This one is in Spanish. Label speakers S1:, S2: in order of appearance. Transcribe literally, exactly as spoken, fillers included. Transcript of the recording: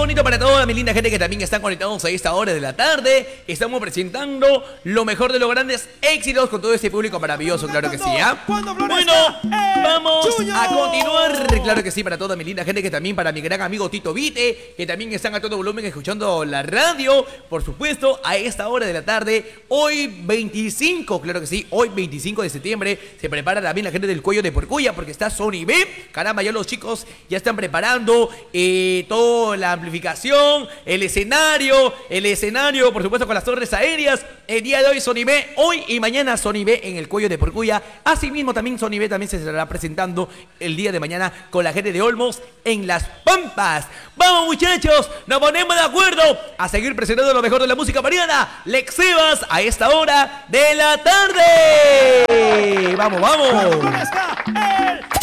S1: bonito para toda mi linda gente que también están conectados a esta hora de la tarde. Estamos presentando lo mejor de los grandes éxitos con todo este público maravilloso, claro que sí, ¿ah? Bueno, vamos a continuar, claro que sí, para toda mi linda gente que también para mi gran amigo Tito Vite, que también están a todo volumen escuchando la radio, por supuesto, a esta hora de la tarde. Hoy veinticinco, claro que sí, hoy veinticinco de septiembre se prepara también la gente del Cuello de Porcuya porque está Sony B. Caramba, ya los chicos ya están preparando eh, toda la amplificación, el escenario, el escenario, por supuesto, con las torres aéreas. El día de hoy Sony B, hoy y mañana Sony B en el Cuello de Porcuya. Asimismo también Sony B también se estará presentando el día de mañana con la gente de Olmos en Las Pampas. Vamos muchachos, nos ponemos de acuerdo a seguir presentando lo mejor de la música mariana. Lexebas a esta hora de la tarde. Vamos, vamos.